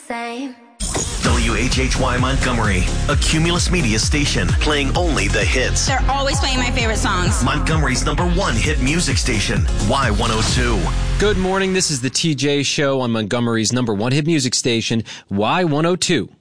same. WHHY Montgomery, a Cumulus Media station, playing only the hits. They're always playing my favorite songs. Montgomery's #1 hit music station, Y102. Good morning, this is the TJ Show on Montgomery's #1 hit music station, Y102.